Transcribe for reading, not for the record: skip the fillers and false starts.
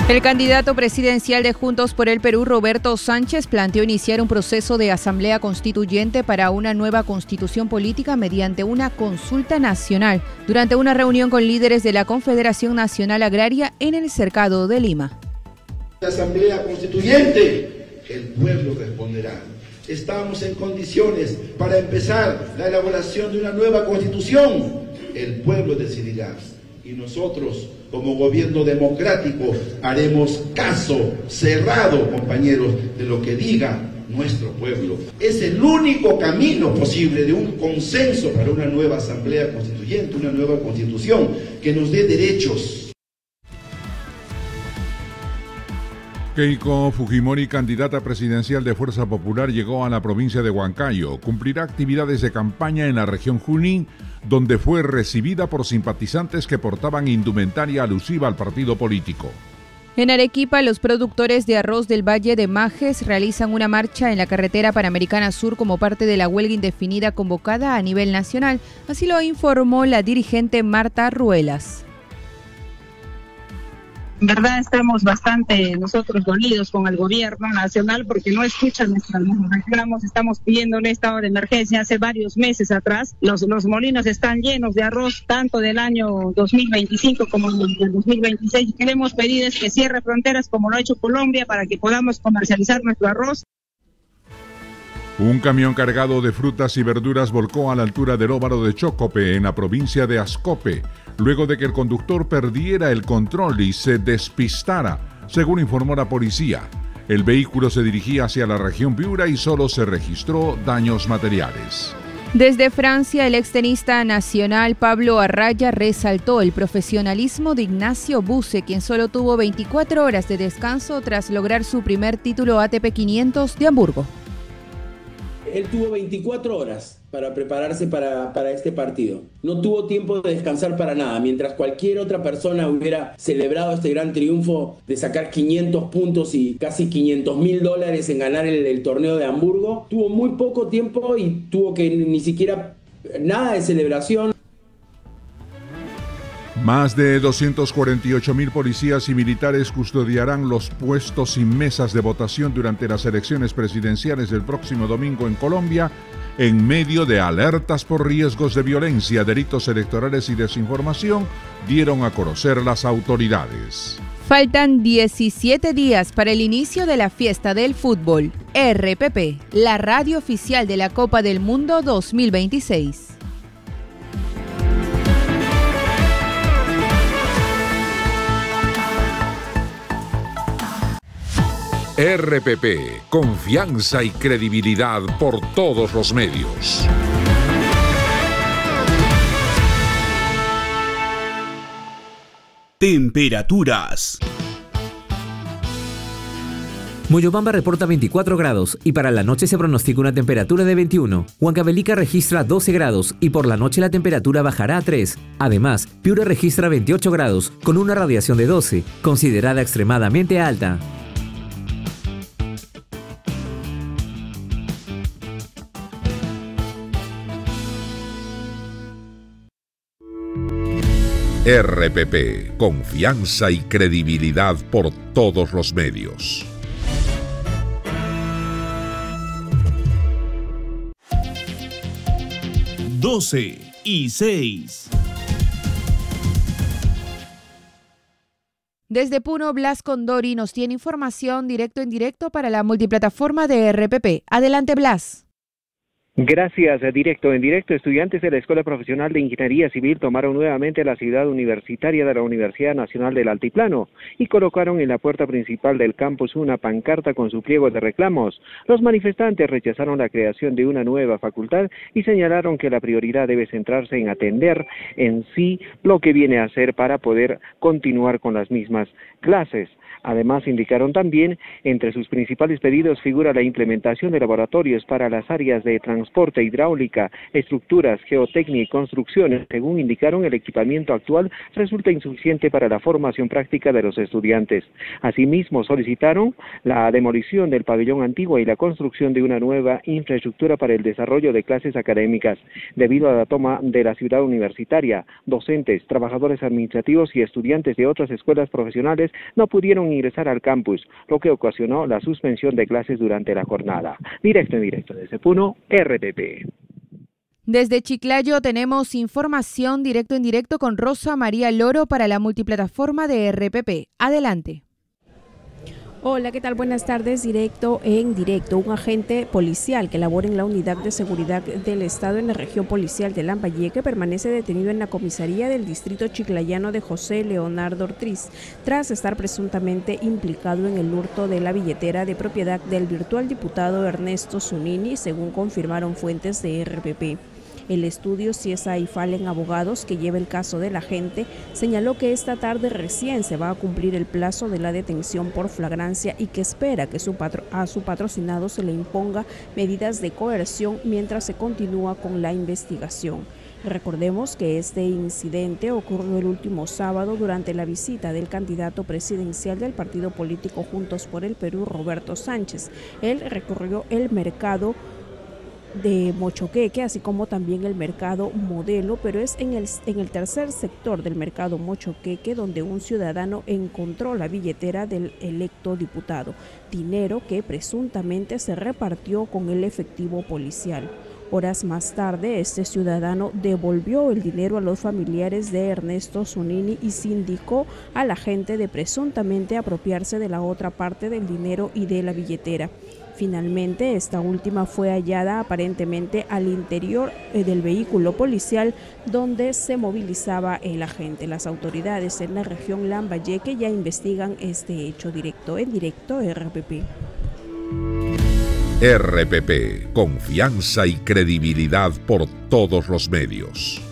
El candidato presidencial de Juntos por el Perú, Roberto Sánchez, planteó iniciar un proceso de asamblea constituyente para una nueva constitución política mediante una consulta nacional durante una reunión con líderes de la Confederación Nacional Agraria en el Cercado de Lima. La asamblea constituyente, el pueblo responderá. Estamos en condiciones para empezar la elaboración de una nueva constitución. El pueblo decidirá. Y nosotros, como gobierno democrático, haremos caso cerrado, compañeros, de lo que diga nuestro pueblo. Es el único camino posible de un consenso para una nueva asamblea constituyente, una nueva constitución que nos dé derechos. Keiko Fujimori, candidata presidencial de Fuerza Popular, llegó a la provincia de Huancayo. Cumplirá actividades de campaña en la región Junín, donde fue recibida por simpatizantes que portaban indumentaria alusiva al partido político. En Arequipa, los productores de arroz del Valle de Majes realizan una marcha en la carretera Panamericana Sur como parte de la huelga indefinida convocada a nivel nacional. Así lo informó la dirigente Marta Ruelas. En verdad estamos bastante nosotros dolidos con el gobierno nacional porque no escuchan nuestros reclamos. Estamos pidiéndole estado de emergencia hace varios meses atrás. Los molinos están llenos de arroz, tanto del año 2025 como del 2026. Queremos pedir es que cierre fronteras como lo ha hecho Colombia para que podamos comercializar nuestro arroz. Un camión cargado de frutas y verduras volcó a la altura del Óvaro de Chocope, en la provincia de Ascope, luego de que el conductor perdiera el control y se despistara, según informó la policía. El vehículo se dirigía hacia la región Piura y solo se registró daños materiales. Desde Francia, el extenista nacional Pablo Arraya resaltó el profesionalismo de Ignacio Buse, quien solo tuvo 24 horas de descanso tras lograr su primer título ATP 500 de Hamburgo. Él tuvo 24 horas para prepararse para este partido. No tuvo tiempo de descansar para nada. Mientras cualquier otra persona hubiera celebrado este gran triunfo de sacar 500 puntos y casi $500.000 en ganar el torneo de Hamburgo, tuvo muy poco tiempo y tuvo que ni siquiera nada de celebración. Más de 248.000 policías y militares custodiarán los puestos y mesas de votación durante las elecciones presidenciales del próximo domingo en Colombia, en medio de alertas por riesgos de violencia, delitos electorales y desinformación, dieron a conocer las autoridades. Faltan 17 días para el inicio de la fiesta del fútbol. RPP, la radio oficial de la Copa del Mundo 2026. RPP, confianza y credibilidad por todos los medios. Temperaturas. Moyobamba reporta 24 grados y para la noche se pronostica una temperatura de 21. Huancavelica registra 12 grados y por la noche la temperatura bajará a 3. Además, Piura registra 28 grados con una radiación de 12, considerada extremadamente alta. RPP, confianza y credibilidad por todos los medios. Doce y 6. Desde Puno, Blas Condori nos tiene información directo en directo para la multiplataforma de RPP. Adelante, Blas. Gracias. Directo en directo, estudiantes de la Escuela Profesional de Ingeniería Civil tomaron nuevamente la ciudad universitaria de la Universidad Nacional del Altiplano y colocaron en la puerta principal del campus una pancarta con su pliego de reclamos. Los manifestantes rechazaron la creación de una nueva facultad y señalaron que la prioridad debe centrarse en atender en sí lo que viene a ser para poder continuar con las mismas clases. Además, indicaron también, entre sus principales pedidos figura la implementación de laboratorios para las áreas de transporte, hidráulica, estructuras, geotecnia y construcciones. Según indicaron, el equipamiento actual resulta insuficiente para la formación práctica de los estudiantes. Asimismo, solicitaron la demolición del pabellón antiguo y la construcción de una nueva infraestructura para el desarrollo de clases académicas. Debido a la toma de la ciudad universitaria, docentes, trabajadores administrativos y estudiantes de otras escuelas profesionales no pudieron ingresar al campus, lo que ocasionó la suspensión de clases durante la jornada. Directo en directo desde Puno, RPP. Desde Chiclayo tenemos información directo en directo con Rosa María Loro para la multiplataforma de RPP. Adelante. Hola, ¿qué tal? Buenas tardes. Directo en directo. Un agente policial que labora en la Unidad de Seguridad del Estado en la región policial de Lambayeque permanece detenido en la comisaría del distrito chiclayano de José Leonardo Ortiz, tras estar presuntamente implicado en el hurto de la billetera de propiedad del virtual diputado Ernesto Zunini, según confirmaron fuentes de RPP. El estudio CSI Fallen Abogados, que lleva el caso del agente, señaló que esta tarde recién se va a cumplir el plazo de la detención por flagrancia y que espera que a su patrocinado se le imponga medidas de coerción mientras se continúa con la investigación. Recordemos que este incidente ocurrió el último sábado durante la visita del candidato presidencial del partido político Juntos por el Perú, Roberto Sánchez. Él recorrió el mercado de Mochoqueque, así como también el mercado Modelo, pero es en el tercer sector del mercado Mochoqueque donde un ciudadano encontró la billetera del electo diputado, dinero que presuntamente se repartió con el efectivo policial. Horas más tarde, este ciudadano devolvió el dinero a los familiares de Ernesto Zunini y sindicó al agente de presuntamente apropiarse de la otra parte del dinero y de la billetera. Finalmente, esta última fue hallada aparentemente al interior del vehículo policial donde se movilizaba el agente. Las autoridades en la región Lambayeque ya investigan este hecho. Directo en directo, RPP. RPP, confianza y credibilidad por todos los medios.